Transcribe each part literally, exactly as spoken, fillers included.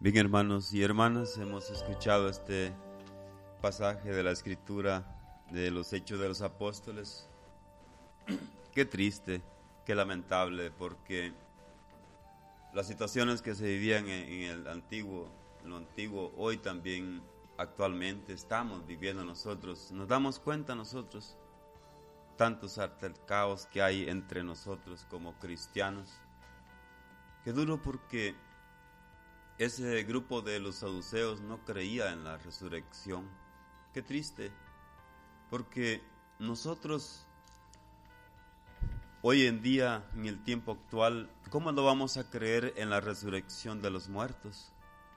Bien, hermanos y hermanas, hemos escuchado este pasaje de la Escritura de los Hechos de los Apóstoles. Qué triste, qué lamentable, porque las situaciones que se vivían en, en el antiguo, en lo antiguo, hoy también actualmente estamos viviendo nosotros. Nos damos cuenta nosotros, tantos altercados que hay entre nosotros como cristianos. Qué duro, porque ese grupo de los saduceos no creía en la resurrección. Qué triste, porque nosotros hoy en día, en el tiempo actual, ¿cómo no vamos a creer en la resurrección de los muertos?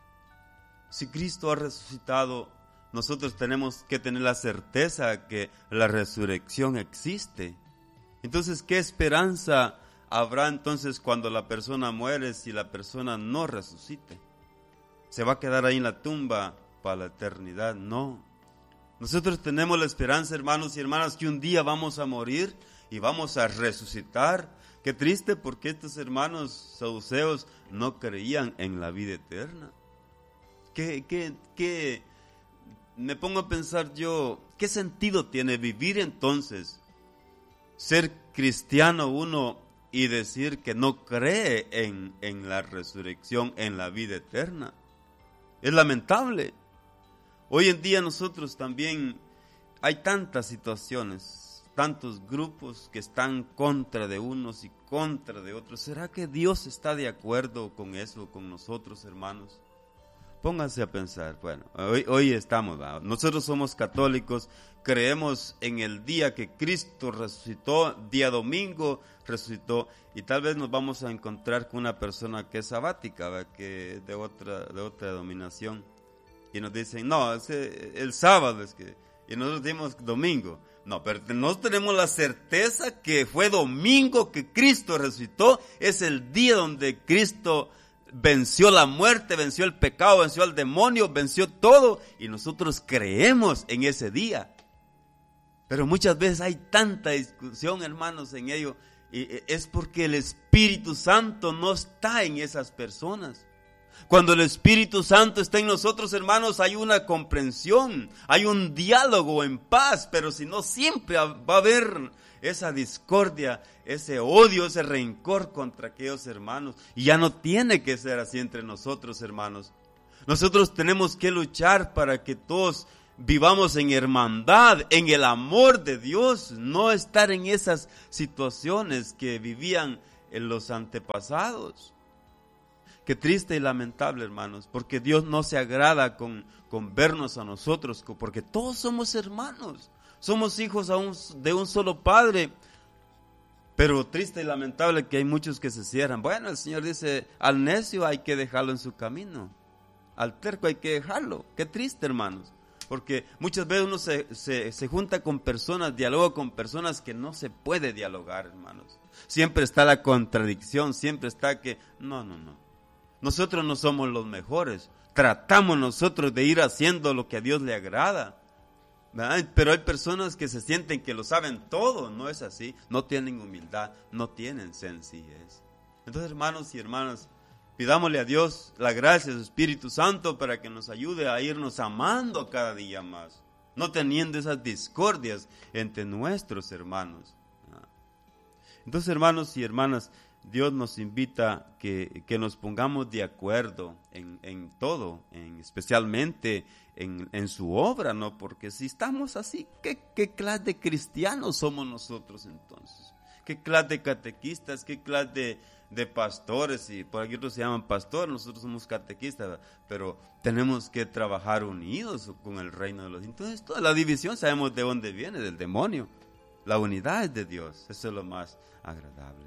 Si Cristo ha resucitado, nosotros tenemos que tener la certeza que la resurrección existe. Entonces, ¿qué esperanza habrá entonces cuando la persona muere si la persona no resucite? ¿Se va a quedar ahí en la tumba para la eternidad? No. Nosotros tenemos la esperanza, hermanos y hermanas, que un día vamos a morir y vamos a resucitar. Qué triste, porque estos hermanos saduceos no creían en la vida eterna. ¿Qué, qué, qué? Me pongo a pensar yo, ¿qué sentido tiene vivir entonces, ser cristiano uno y decir que no cree en, en la resurrección, en la vida eterna? Es lamentable. Hoy en día nosotros también hay tantas situaciones, tantos grupos que están contra de unos y contra de otros. ¿Será que Dios está de acuerdo con eso, con nosotros, hermanos? Pónganse a pensar. Bueno, hoy, hoy estamos, ¿verdad? Nosotros somos católicos, creemos en el día que Cristo resucitó, día domingo resucitó, y tal vez nos vamos a encontrar con una persona que es sabática, ¿verdad? Que es de otra, de otra denominación, y nos dicen, no, es el sábado, es que, y nosotros decimos domingo. No, pero nosotros tenemos la certeza que fue domingo que Cristo resucitó, es el día donde Cristo venció la muerte, venció el pecado, venció al demonio, venció todo, y nosotros creemos en ese día. Pero muchas veces hay tanta discusión, hermanos, en ello, y es porque el Espíritu Santo no está en esas personas. Cuando el Espíritu Santo está en nosotros, hermanos, hay una comprensión, hay un diálogo en paz, pero si no, siempre va a haber esa discordia, ese odio, ese rencor contra aquellos hermanos. Y ya no tiene que ser así entre nosotros, hermanos. Nosotros tenemos que luchar para que todos vivamos en hermandad, en el amor de Dios, no estar en esas situaciones que vivían en los antepasados. Qué triste y lamentable, hermanos, porque Dios no se agrada con, con vernos a nosotros, porque todos somos hermanos, somos hijos a un, de un solo Padre. Pero triste y lamentable que hay muchos que se cierran. Bueno, el Señor dice, al necio hay que dejarlo en su camino, al terco hay que dejarlo. Qué triste, hermanos, porque muchas veces uno se, se, se junta con personas, dialoga con personas que no se puede dialogar, hermanos. Siempre está la contradicción, siempre está que, no, no, no. Nosotros no somos los mejores, tratamos nosotros de ir haciendo lo que a Dios le agrada, ¿verdad? Pero hay personas que se sienten que lo saben todo, no es así, no tienen humildad, no tienen sencillez. Entonces, hermanos y hermanas, pidámosle a Dios la gracia de su Espíritu Santo para que nos ayude a irnos amando cada día más, no teniendo esas discordias entre nuestros hermanos. Entonces, hermanos y hermanas, Dios nos invita que, que nos pongamos de acuerdo en, en todo, en, especialmente en, en su obra, ¿no? Porque si estamos así, ¿qué, qué clase de cristianos somos nosotros entonces? ¿Qué clase de catequistas? ¿Qué clase de, de pastores? Y por aquí otros se llaman pastores, nosotros somos catequistas, pero tenemos que trabajar unidos con el reino de los... Entonces, toda la división sabemos de dónde viene, del demonio. La unidad es de Dios, eso es lo más agradable.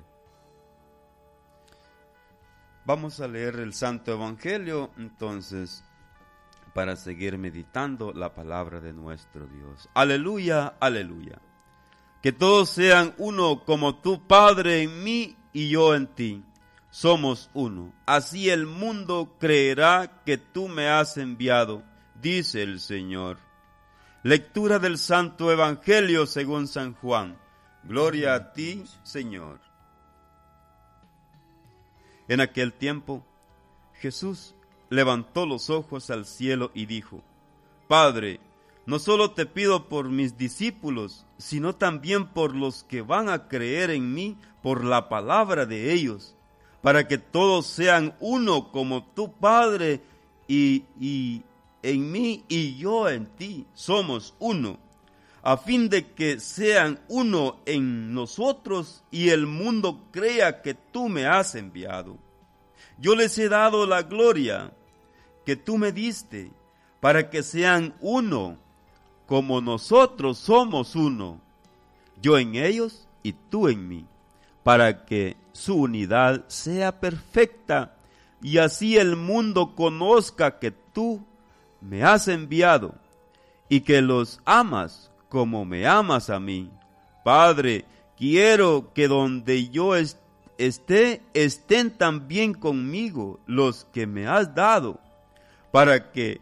Vamos a leer el Santo Evangelio, entonces, para seguir meditando la palabra de nuestro Dios. Aleluya, aleluya. Que todos sean uno como tu Padre en mí y yo en ti. Somos uno. Así el mundo creerá que tú me has enviado, dice el Señor. Lectura del Santo Evangelio según San Juan. Gloria a ti, Señor. En aquel tiempo, Jesús levantó los ojos al cielo y dijo: Padre, no solo te pido por mis discípulos, sino también por los que van a creer en mí por la palabra de ellos, para que todos sean uno como tú, Padre, y, y en mí y yo en ti somos uno, a fin de que sean uno en nosotros y el mundo crea que tú me has enviado. Yo les he dado la gloria que tú me diste, para que sean uno, como nosotros somos uno, yo en ellos y tú en mí, para que su unidad sea perfecta, y así el mundo conozca que tú me has enviado, y que los amas como me amas a mí. Padre, quiero que donde yo esté, estén también conmigo los que me has dado, para que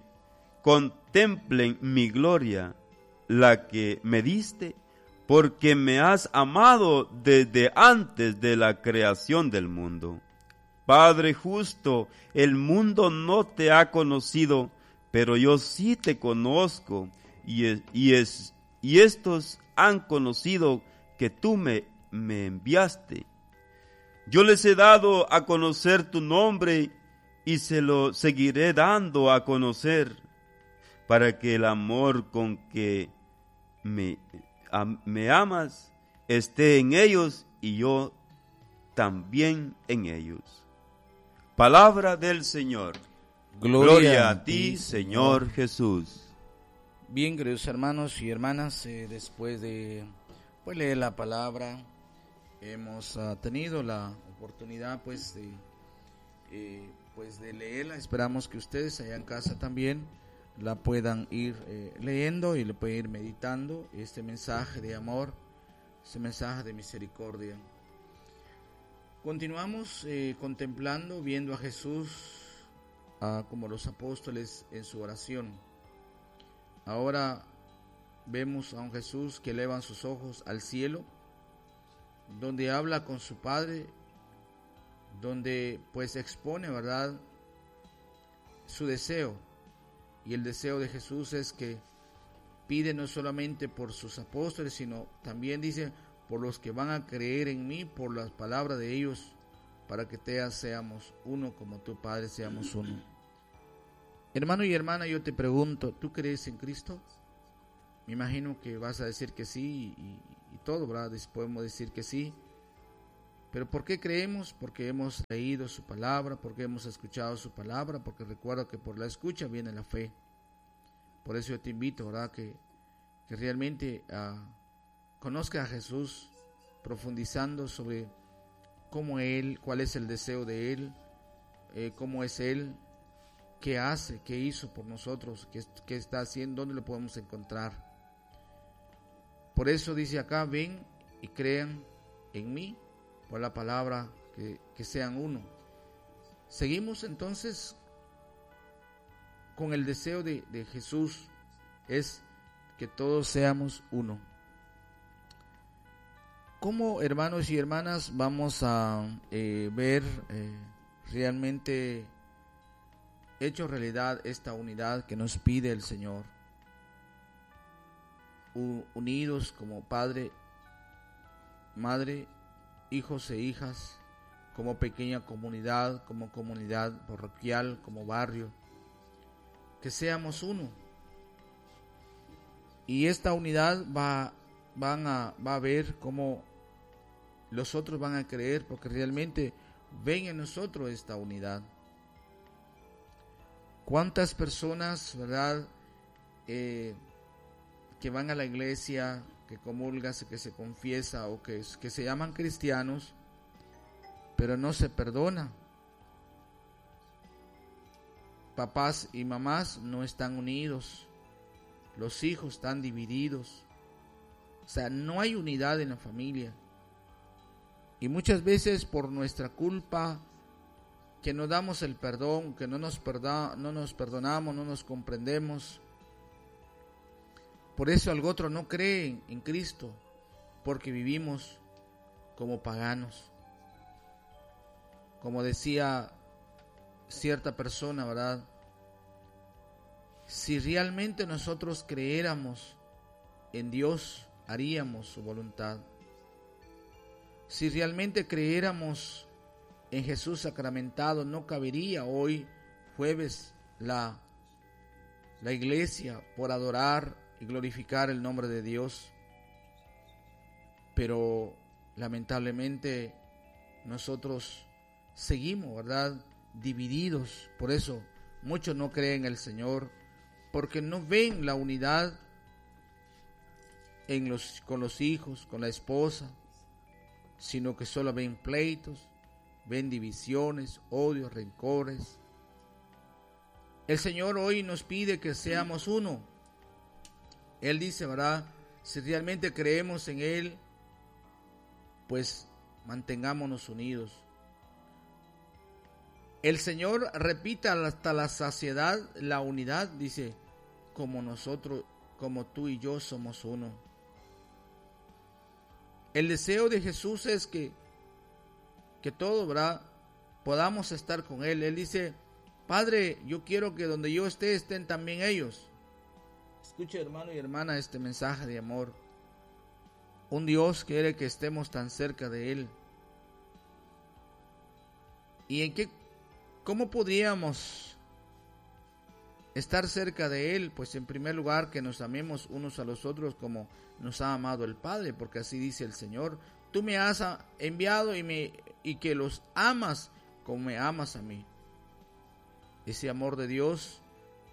contemplen mi gloria, la que me diste, porque me has amado desde antes de la creación del mundo. Padre justo, el mundo no te ha conocido, pero yo sí te conozco, y, es, y, es, y estos han conocido que tú me, me enviaste. Yo les he dado a conocer tu nombre, y se lo seguiré dando a conocer, para que el amor con que me, a, me amas esté en ellos y yo también en ellos. Palabra del Señor. Gloria, Gloria a ti, Señor, Señor Jesús. Bien, queridos hermanos y hermanas, eh, después de pues, leer la palabra, hemos uh, tenido la oportunidad pues de, eh, pues, de leerla. Esperamos que ustedes allá en casa también la puedan ir eh, leyendo y le pueden ir meditando este mensaje de amor, este mensaje de misericordia. Continuamos eh, contemplando, viendo a Jesús ah, como los apóstoles en su oración. Ahora vemos a un Jesús que eleva sus ojos al cielo, donde habla con su Padre, donde pues expone, ¿verdad?, su deseo. Y el deseo de Jesús es que pide no solamente por sus apóstoles, sino también dice por los que van a creer en mí, por las palabras de ellos, para que te seamos uno como tu Padre seamos uno. Hermano y hermana, yo te pregunto, ¿tú crees en Cristo? Me imagino que vas a decir que sí y, y todo, ¿verdad? Podemos decir que sí. Pero ¿por qué creemos? Porque hemos leído su palabra, porque hemos escuchado su palabra, porque recuerdo que por la escucha viene la fe. Por eso yo te invito, ¿verdad?, que, que realmente uh, conozca a Jesús, profundizando sobre cómo Él, cuál es el deseo de Él, eh, cómo es Él, qué hace, qué hizo por nosotros, qué, qué está haciendo, dónde lo podemos encontrar. Por eso dice acá, ven y crean en mí, por la palabra, que, que sean uno. Seguimos entonces con el deseo de, de Jesús, es que todos seamos uno. ¿Cómo, hermanos y hermanas, vamos a eh, ver eh, realmente hecho realidad esta unidad que nos pide el Señor? U- unidos como Padre, Madre, hijos e hijas, como pequeña comunidad, como comunidad parroquial, como barrio, que seamos uno. Y esta unidad va, van a, va a ver cómo los otros van a creer, porque realmente ven en nosotros esta unidad. ¿Cuántas personas, verdad, eh, que van a la iglesia, que comulgan, que se confiesa o que, que se llaman cristianos, pero no se perdona? Papás y mamás no están unidos, los hijos están divididos, o sea, no hay unidad en la familia. Y muchas veces por nuestra culpa, que no damos el perdón, que no nos, perda, no nos perdonamos, no nos comprendemos. Por eso el otro no cree en Cristo, porque vivimos como paganos. Como decía cierta persona, ¿verdad? Si realmente nosotros creéramos en Dios, haríamos su voluntad. Si realmente creyéramos en Jesús sacramentado, no cabería hoy, jueves, la, la iglesia por adorar y glorificar el nombre de Dios. Pero lamentablemente nosotros seguimos, ¿verdad?, divididos. Por eso muchos no creen en el Señor, porque no ven la unidad en los, con los hijos, con la esposa, sino que solo ven pleitos, ven divisiones, odios, rencores. El Señor hoy nos pide que seamos uno. Él dice, ¿verdad?, si realmente creemos en Él, pues mantengámonos unidos. El Señor repita hasta la saciedad la unidad, dice, como nosotros, como tú y yo somos uno. El deseo de Jesús es que, que todos, ¿verdad?, podamos estar con Él. Él dice, Padre, yo quiero que donde yo esté, estén también ellos. Escuche, hermano y hermana, este mensaje de amor. Un Dios quiere que estemos tan cerca de Él. ¿Y en qué, cómo podríamos estar cerca de Él? Pues en primer lugar que nos amemos unos a los otros como nos ha amado el Padre, porque así dice el Señor, tú me has enviado y, me, y que los amas como me amas a mí. Ese amor de Dios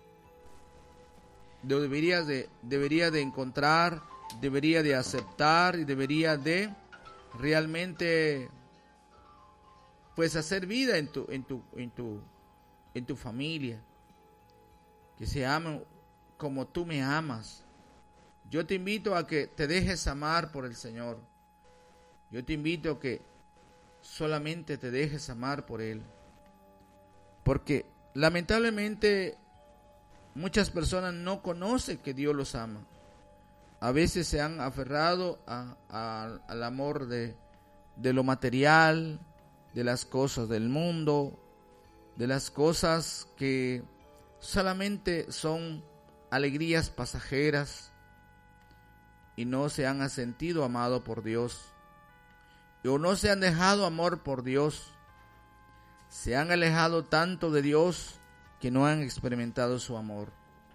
debería de, debería de encontrar, debería de aceptar y debería de realmente pues hacer vida en tu, en tu, en tu, en tu familia. Que se amen como tú me amas. Yo te invito a que te dejes amar por el Señor. Yo te invito a que solamente te dejes amar por Él. Porque lamentablemente muchas personas no conocen que Dios los ama. A veces se han aferrado a, a, al amor de, de lo material, de las cosas del mundo, de las cosas que solamente son alegrías pasajeras y no se han sentido amados por Dios o no se han dejado amor por Dios. Se han alejado tanto de Dios que no han experimentado su amor.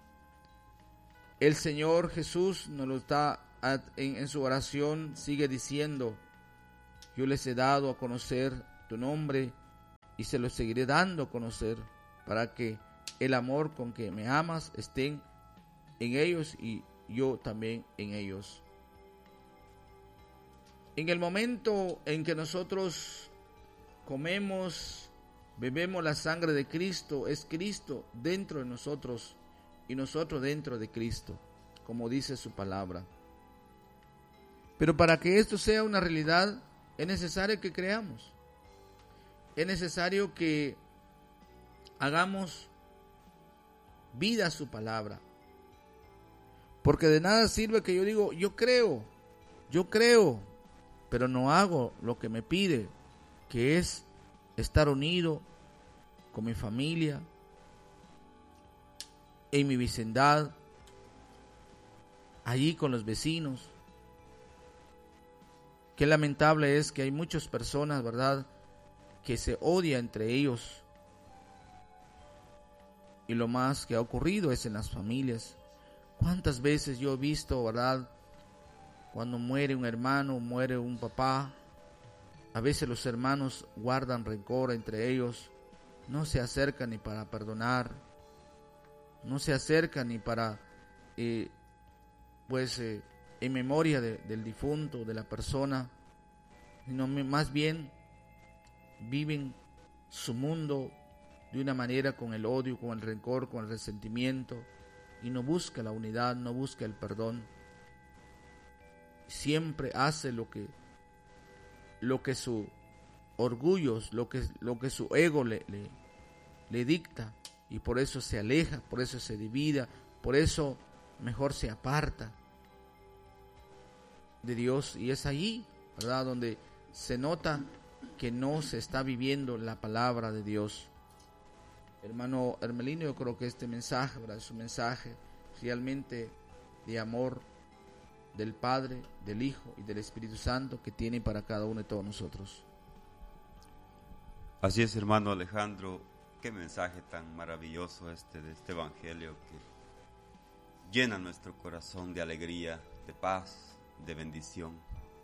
El Señor Jesús nos lo está en, en su oración, sigue diciendo, yo les he dado a conocer tu nombre y se lo seguiré dando a conocer para que el amor con que me amas estén en ellos y yo también en ellos. En el momento en que nosotros comemos, bebemos la sangre de Cristo, es Cristo dentro de nosotros y nosotros dentro de Cristo, como dice su palabra. Pero para que esto sea una realidad, es necesario que creamos. Es necesario que hagamos vida a su palabra. Porque de nada sirve que yo digo, yo creo, yo creo, pero no hago lo que me pide, que es estar unido con mi familia, en mi vecindad, allí con los vecinos. Qué lamentable es que hay muchas personas, ¿verdad?, que se odian entre ellos. Y lo más que ha ocurrido es en las familias. ¿Cuántas veces yo he visto, verdad, cuando muere un hermano, muere un papá, a veces los hermanos guardan rencor entre ellos, no se acercan ni para perdonar, no se acercan ni para, eh, pues, eh, en memoria de, del difunto, de la persona, sino más bien viven su mundo de una manera con el odio, con el rencor, con el resentimiento, y no busca la unidad, no busca el perdón. Siempre hace lo que lo que su orgullo, lo que, lo que su ego le, le, le dicta, y por eso se aleja, por eso se divida, por eso mejor se aparta de Dios. Y es allí, ¿verdad?, donde se nota que no se está viviendo la palabra de Dios. hermano Hermelino, yo creo que este mensaje, ¿verdad?, es un mensaje realmente de amor del Padre, del Hijo y del Espíritu Santo que tiene para cada uno de todos nosotros. Así es, hermano Alejandro, qué mensaje tan maravilloso este de este evangelio que llena nuestro corazón de alegría, de paz, de bendición.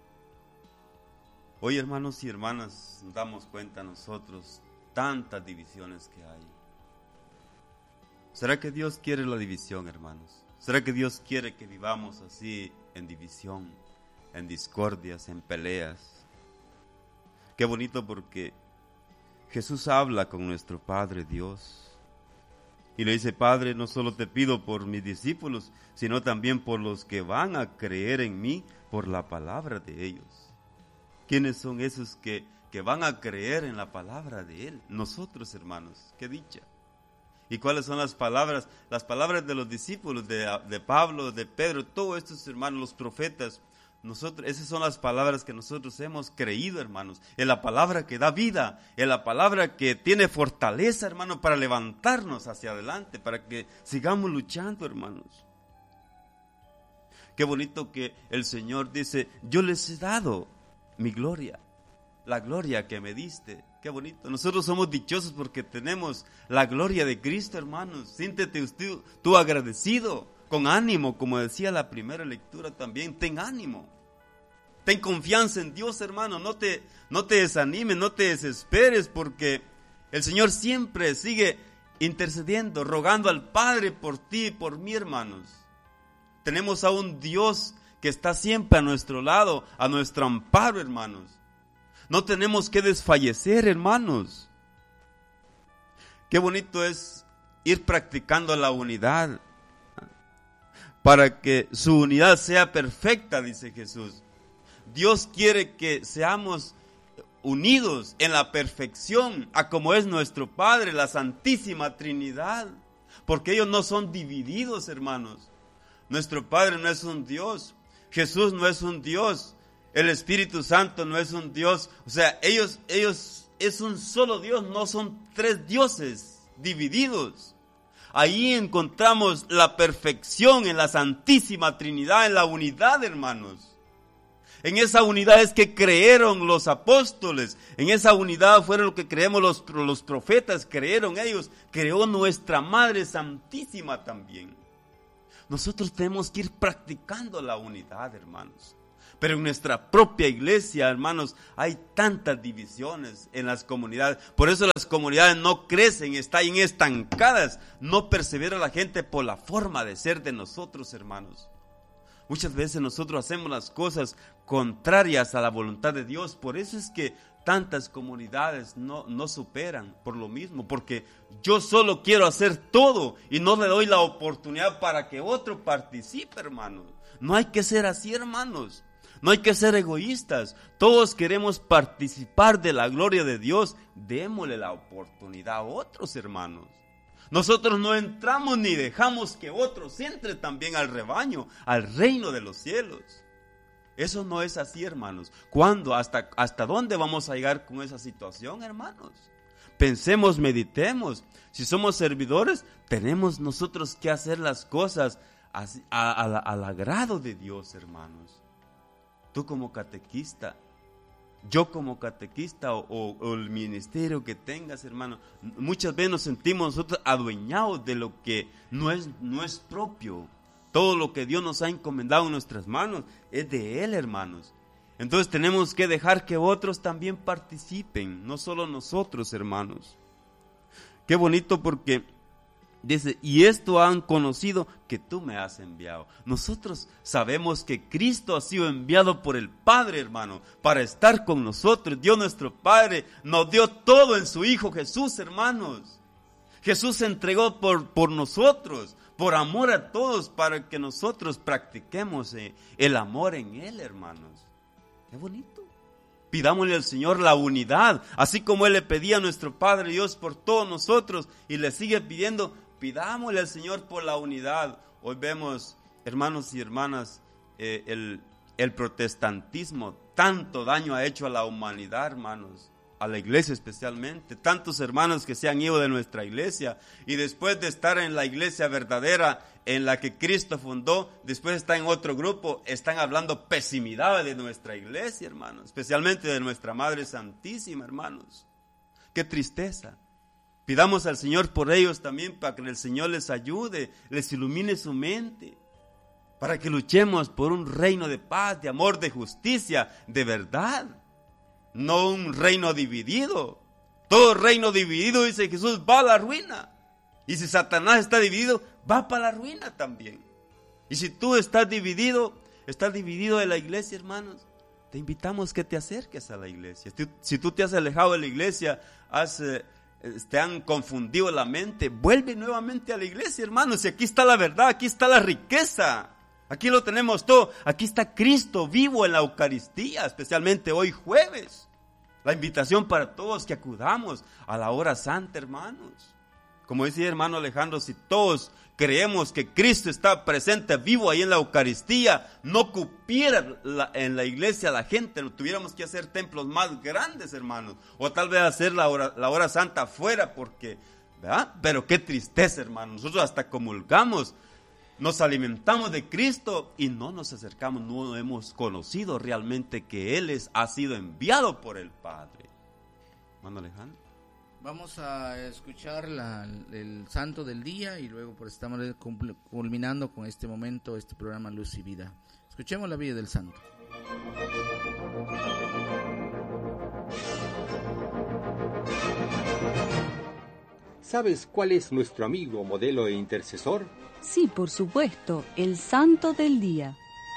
Hoy, hermanos y hermanas, nos damos cuenta nosotros tantas divisiones que hay. ¿Será que Dios quiere la división, hermanos? ¿Será que Dios quiere que vivamos así en división, en discordias, en peleas? Qué bonito, porque Jesús habla con nuestro Padre Dios y le dice: Padre, no solo te pido por mis discípulos, sino también por los que van a creer en mí por la palabra de ellos. ¿Quiénes son esos que, que van a creer en la palabra de Él? Nosotros, hermanos, qué dicha. ¿Y cuáles son las palabras? Las palabras de los discípulos, de, de Pablo, de Pedro, todos estos hermanos, los profetas. Nosotros, esas son las palabras que nosotros hemos creído, hermanos. En la palabra que da vida, en la palabra que tiene fortaleza, hermano, para levantarnos hacia adelante, para que sigamos luchando, hermanos. Qué bonito que el Señor dice: yo les he dado mi gloria, la gloria que me diste. Qué bonito. Nosotros somos dichosos porque tenemos la gloria de Cristo, hermanos. Siéntete usted, tú agradecido, con ánimo, como decía la primera lectura también. Ten ánimo, ten confianza en Dios, hermano. No te, no te desanimes, no te desesperes, porque el Señor siempre sigue intercediendo, rogando al Padre por ti y por mí, hermanos. Tenemos a un Dios que está siempre a nuestro lado, a nuestro amparo, hermanos. No tenemos que desfallecer, hermanos. Qué bonito es ir practicando la unidad, para que su unidad sea perfecta, dice Jesús. Dios quiere que seamos unidos en la perfección, a como es nuestro Padre, la Santísima Trinidad, porque ellos no son divididos, hermanos. Nuestro Padre no es un Dios, Jesús no es un Dios, el Espíritu Santo no es un Dios. O sea, ellos, ellos es un solo Dios, no son tres dioses divididos. Ahí encontramos la perfección en la Santísima Trinidad, en la unidad, hermanos. En esa unidad es que creyeron los apóstoles, en esa unidad fueron lo que creemos los, los profetas, creyeron ellos, creó nuestra Madre Santísima también. Nosotros tenemos que ir practicando la unidad, hermanos. Pero en nuestra propia iglesia, hermanos, hay tantas divisiones en las comunidades. Por eso las comunidades no crecen, están estancadas. No persevera la gente por la forma de ser de nosotros, hermanos. Muchas veces nosotros hacemos las cosas contrarias a la voluntad de Dios. Por eso es que tantas comunidades no, no superan por lo mismo. Porque yo solo quiero hacer todo y no le doy la oportunidad para que otro participe, hermanos. No hay que ser así, hermanos. No hay que ser egoístas. Todos queremos participar de la gloria de Dios. Démosle la oportunidad a otros, hermanos. Nosotros no entramos ni dejamos que otros entren también al rebaño, al reino de los cielos. Eso no es así, hermanos. ¿Cuándo? ¿Hasta, hasta dónde vamos a llegar con esa situación, hermanos? Pensemos, meditemos. Si somos servidores, tenemos nosotros que hacer las cosas a, a, a, al agrado de Dios, hermanos. Tú como catequista, yo como catequista o, o, o el ministerio que tengas, hermano, muchas veces nos sentimos nosotros adueñados de lo que no es, no es propio. Todo lo que Dios nos ha encomendado en nuestras manos es de Él, hermanos. Entonces tenemos que dejar que otros también participen, no solo nosotros, hermanos. Qué bonito, porque dice: y esto han conocido que tú me has enviado. Nosotros sabemos que Cristo ha sido enviado por el Padre, hermano, para estar con nosotros. Dios nuestro Padre nos dio todo en su Hijo Jesús, hermanos. Jesús se entregó por, por nosotros, por amor a todos, para que nosotros practiquemos el amor en Él, hermanos. Qué bonito. Pidámosle al Señor la unidad, así como Él le pedía a nuestro Padre Dios por todos nosotros, y le sigue pidiendo. Pidámosle al Señor por la unidad. Hoy vemos, hermanos y hermanas, eh, el, el protestantismo tanto daño ha hecho a la humanidad, hermanos. a la iglesia especialmente, tantos hermanos que se han ido de nuestra iglesia y después de estar en la iglesia verdadera en la que Cristo fundó, después están en otro grupo, están hablando pesimidad de nuestra iglesia, hermanos, especialmente de nuestra Madre Santísima, hermanos. Qué tristeza. Pidamos al Señor por ellos también, para que el Señor les ayude, les ilumine su mente, para que luchemos por un reino de paz, de amor, de justicia, de verdad. No un reino dividido. Todo reino dividido, dice Jesús, va a la ruina. Y si Satanás está dividido, va para la ruina también. Y si tú estás dividido, estás dividido de la iglesia, hermanos, te invitamos que te acerques a la iglesia. Si, si tú te has alejado de la iglesia, has, eh, te han confundido la mente, vuelve nuevamente a la iglesia, hermanos. Y aquí está la verdad, aquí está la riqueza. Aquí lo tenemos todo. Aquí está Cristo vivo en la Eucaristía, especialmente hoy jueves. La invitación para todos que acudamos a la hora santa, hermanos. Como decía hermano Alejandro, si todos creemos que Cristo está presente, vivo ahí en la Eucaristía, no cupiera la, en la iglesia la gente, no tuviéramos que hacer templos más grandes, hermanos. O tal vez hacer la hora, la hora santa afuera, porque, ¿verdad? Pero qué tristeza, hermanos. Nosotros hasta comulgamos, nos alimentamos de Cristo y no nos acercamos, no hemos conocido realmente que Él es, ha sido enviado por el Padre. Hermano Alejandro. Vamos a escuchar la, el santo del día y luego pues estamos culminando con este momento, este programa Luz y Vida. Escuchemos la vida del santo. ¿Sabes cuál es nuestro amigo, modelo e intercesor? Sí, por supuesto, el santo del día.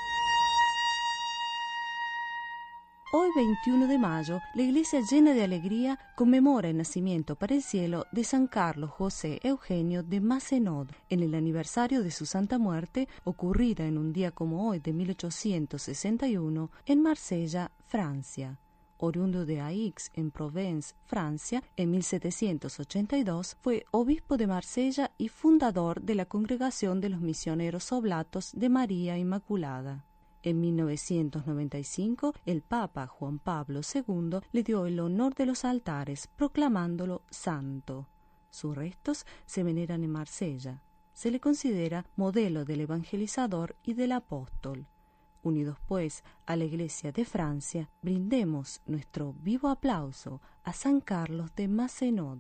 Hoy, veintiuno de mayo, la iglesia llena de alegría conmemora el nacimiento para el cielo de San Carlos José Eugenio de Macenod, en el aniversario de su santa muerte, ocurrida en un día como hoy de mil ochocientos sesenta y uno, en Marsella, Francia. Oriundo de Aix, en Provence, Francia, en mil setecientos ochenta y dos, fue obispo de Marsella y fundador de la Congregación de los Misioneros Oblatos de María Inmaculada. En mil novecientos noventa y cinco, el Papa Juan Pablo segundo le dio el honor de los altares, proclamándolo santo. Sus restos se veneran en Marsella. Se le considera modelo del evangelizador y del apóstol. Unidos, pues, a la Iglesia de Francia, brindemos nuestro vivo aplauso a San Carlos de Macenod.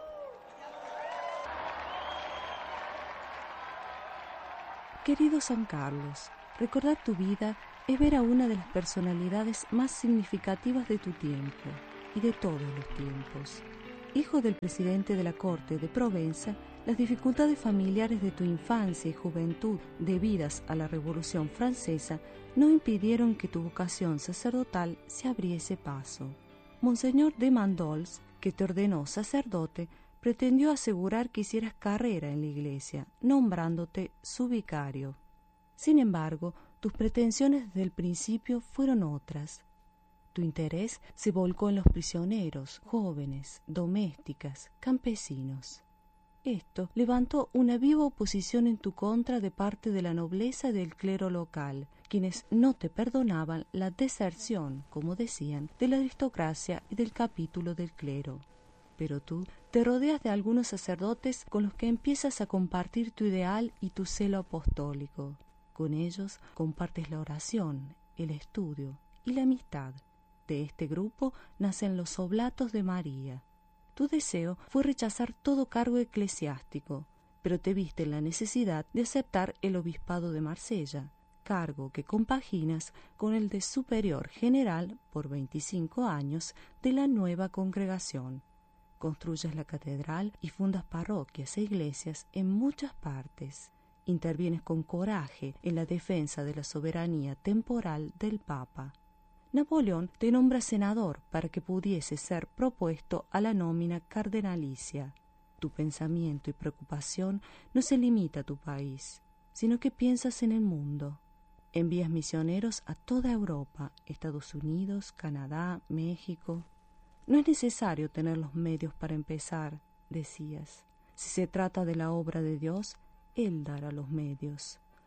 Querido San Carlos, recordar tu vida es ver a una de las personalidades más significativas de tu tiempo y de todos los tiempos. Hijo del presidente de la corte de Provenza, las dificultades familiares de tu infancia y juventud debidas a la Revolución Francesa no impidieron que tu vocación sacerdotal se abriese paso. Monseñor de Mandols, que te ordenó sacerdote, pretendió asegurar que hicieras carrera en la iglesia, nombrándote su vicario. Sin embargo, tus pretensiones desde el principio fueron otras. Tu interés se volcó en los prisioneros, jóvenes, domésticas, campesinos. Esto levantó una viva oposición en tu contra de parte de la nobleza y del clero local, quienes no te perdonaban la deserción, como decían, de la aristocracia y del capítulo del clero. Pero tú te rodeas de algunos sacerdotes con los que empiezas a compartir tu ideal y tu celo apostólico. Con ellos compartes la oración, el estudio y la amistad. De este grupo nacen los Oblatos de María. Tu deseo fue rechazar todo cargo eclesiástico, pero te viste en la necesidad de aceptar el obispado de Marsella, cargo que compaginas con el de superior general por veinticinco años de la nueva congregación. Construyes la catedral y fundas parroquias e iglesias en muchas partes. Intervienes con coraje en la defensa de la soberanía temporal del Papa. Napoleón te nombra senador para que pudiese ser propuesto a la nómina cardenalicia. Tu pensamiento y preocupación no se limita a tu país, sino que piensas en el mundo. Envías misioneros a toda Europa, Estados Unidos, Canadá, México. No es necesario tener los medios para empezar, decías. Si se trata de la obra de Dios, Él dará los medios.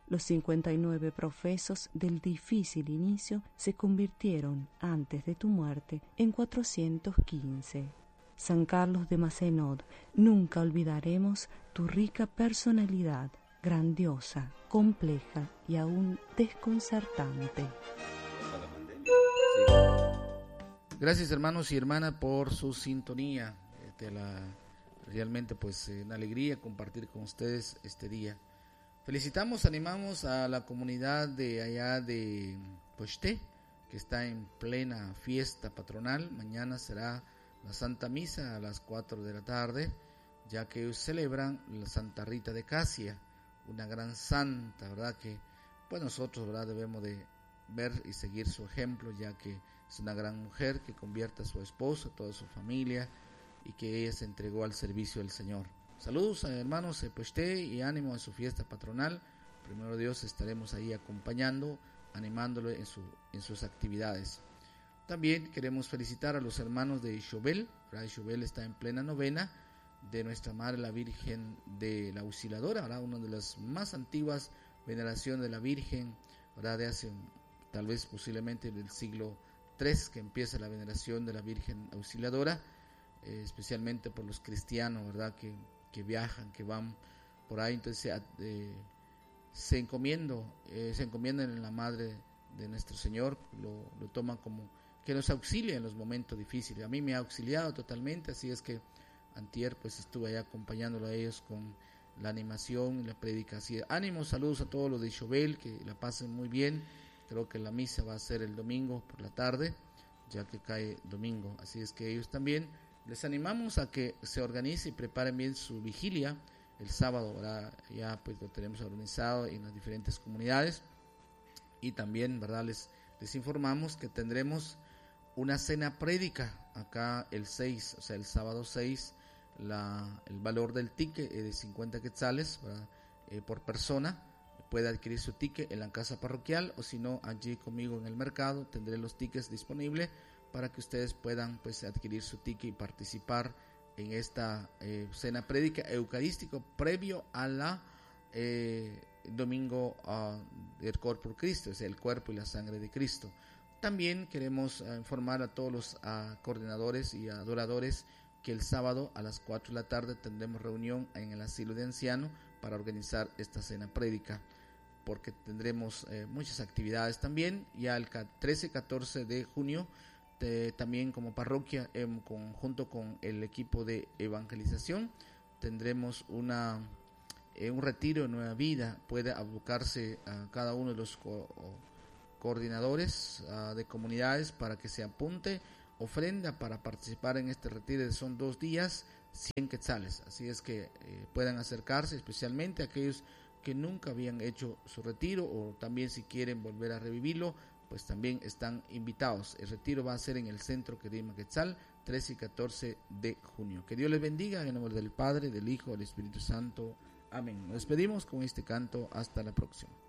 Los cincuenta y nueve profesos del difícil inicio se convirtieron, antes de tu muerte, en cuatrocientos quince. San Carlos de Mazenod, nunca olvidaremos tu rica personalidad, grandiosa, compleja y aún desconcertante. Gracias, hermanos y hermanas, por su sintonía. De la, realmente pues eh, una alegría compartir con ustedes este día. Felicitamos, animamos a la comunidad de allá de Pochté, que está en plena fiesta patronal. Mañana será la Santa Misa a las cuatro de la tarde, ya que ellos celebran la Santa Rita de Casia, una gran santa, ¿verdad? Que pues nosotros, ¿verdad?, debemos de ver y seguir su ejemplo, ya que es una gran mujer que convierte a su esposo, a toda su familia, y que ella se entregó al servicio del Señor. Saludos a hermanos de Pochté y ánimo en su fiesta patronal. Primero Dios, estaremos ahí acompañando, animándolo en, su, en sus actividades. También queremos felicitar a los hermanos de Ixobel. Ixobel está en plena novena de Nuestra Madre la Virgen de la Auxiliadora, ¿verdad? Una de las más antiguas veneraciones de la Virgen, ¿verdad?, de hace tal vez posiblemente del siglo tres que empieza la veneración de la Virgen Auxiliadora, eh, especialmente por los cristianos, ¿verdad?, que, que viajan, que van por ahí. Entonces eh, se encomiendo, eh, se encomiendan en la Madre de nuestro Señor, lo, lo toman como que nos auxilia en los momentos difíciles. A mí me ha auxiliado totalmente, así es que antier pues estuve allá acompañándolo a ellos con la animación y la predicación. Ánimo, saludos a todos los de Ixobel, que la pasen muy bien. Creo que la misa va a ser el domingo por la tarde, ya que cae domingo, así es que ellos también les animamos a que se organicen y preparen bien su vigilia el sábado, ¿verdad? Ya pues lo tenemos organizado en las diferentes comunidades, y también, ¿verdad?, les, les informamos que tendremos una cena prédica acá el seis, o sea el sábado seis. La, el valor del ticket es de cincuenta quetzales, ¿verdad?, eh, por persona. Puede adquirir su ticket en la casa parroquial, o si no, allí conmigo en el mercado tendré los tickets disponibles para que ustedes puedan pues adquirir su ticket y participar en esta eh, cena prédica eucarístico previo a la eh, domingo uh, del Corpus Christi, o sea, el cuerpo y la sangre de Cristo. También queremos uh, informar a todos los uh, coordinadores y adoradores que el sábado a las cuatro de la tarde tendremos reunión en el asilo de ancianos para organizar esta cena prédica, porque tendremos eh, muchas actividades también. Ya el trece y catorce de junio, de, también como parroquia, en conjunto con el equipo de evangelización, tendremos una eh, un retiro de Nueva Vida. Puede abocarse a cada uno de los co- coordinadores uh, de comunidades para que se apunte, ofrenda para participar en este retiro. Son dos días, cien quetzales, así es que eh, puedan acercarse, especialmente aquellos que nunca habían hecho su retiro, o también si quieren volver a revivirlo, pues también están invitados. El retiro va a ser en el Centro Querima Quetzal, trece y catorce de junio. Que Dios les bendiga, en nombre del Padre, del Hijo, del Espíritu Santo. Amén. Nos despedimos con este canto. Hasta la próxima.